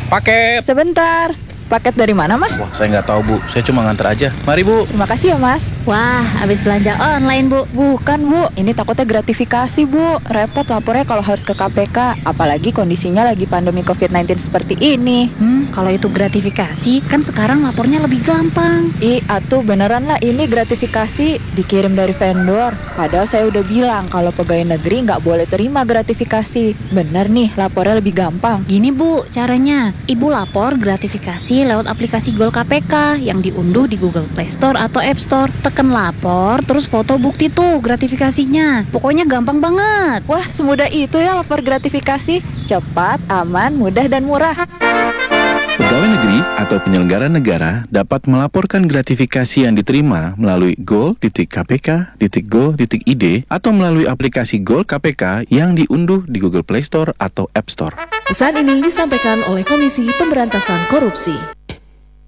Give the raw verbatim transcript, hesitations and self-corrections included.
Paket. Sebentar, paket dari mana mas? Wah, saya nggak tahu bu. Saya cuma nganter aja. Mari bu. Terima kasih ya mas. Wah, habis belanja online, Bu. Bukan bu, ini takutnya gratifikasi bu. Repot lapornya kalau harus ke K P K. Apalagi kondisinya lagi pandemi covid sembilan belas seperti ini. Hmm, kalau itu gratifikasi, kan sekarang lapornya lebih gampang. Ih, atuh beneran lah ini gratifikasi dikirim dari vendor. Padahal saya udah bilang kalau pegawai negeri nggak boleh terima gratifikasi. Bener nih, lapornya lebih gampang. Gini Bu, caranya. Ibu lapor gratifikasi lewat aplikasi Gol K P K yang diunduh di Google Play Store atau App Store. Tekan lapor, terus foto bukti tuh gratifikasinya. Pokoknya gampang banget. Wah, semudah itu ya lapor gratifikasi. Cepat, aman, mudah, dan murah. Pegawai negeri atau penyelenggara negara dapat melaporkan gratifikasi yang diterima melalui gol titik k p k titik go titik i d atau melalui aplikasi Gol K P K yang diunduh di Google Play Store atau App Store. Pesan ini disampaikan oleh Komisi Pemberantasan Korupsi.